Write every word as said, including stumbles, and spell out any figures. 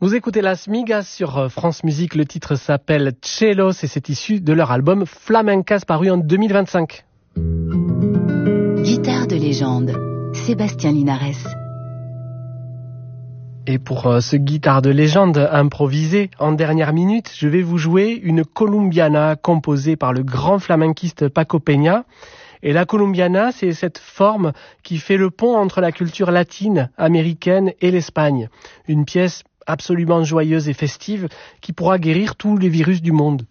Vous écoutez Las Migas sur France Musique. Le titre s'appelle Chelos et c'est issu de leur album Flamencas paru en deux mille vingt-cinq. Guitare de légende, Sébastien Linares. Et pour euh, ce guitare de légende improvisé en dernière minute, je vais vous jouer une colombiana composée par le grand flamenquiste Paco Peña. Et la colombiana, c'est cette forme qui fait le pont entre la culture latine, américaine et l'Espagne. Une pièce absolument joyeuse et festive qui pourra guérir tous les virus du monde.